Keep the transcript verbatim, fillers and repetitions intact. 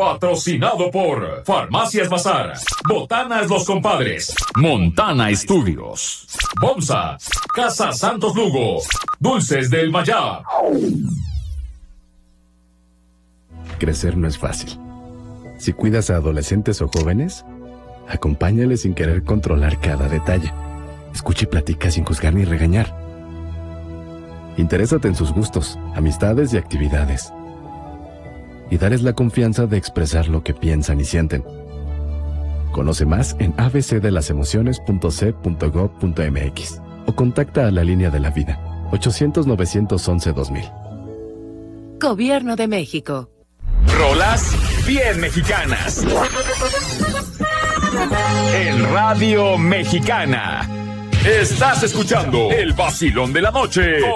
Patrocinado por Farmacias Bazar, Botanas Los Compadres, Montana Estudios, Bomsa, Casa Santos Lugo, Dulces del Mayab. Crecer no es fácil. Si cuidas a adolescentes o jóvenes, acompáñales sin querer controlar cada detalle. Escucha y platica sin juzgar ni regañar. Interésate en sus gustos, amistades y actividades. Y darles la confianza de expresar lo que piensan y sienten. Conoce más en a b c de las emociones punto c punto gob punto m x o contacta a la línea de la vida ochocientos, novecientos once, dos mil. Gobierno de México. Rolas bien mexicanas. En Radio Mexicana. Estás escuchando El Vacilón de la Noche.